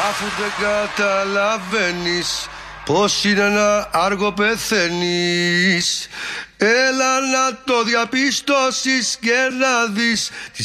Αφού δεν καταλαβαίνεις πως είναι να άργο πεθαίνεις, έλα να το διαπιστώσεις και να δεις τη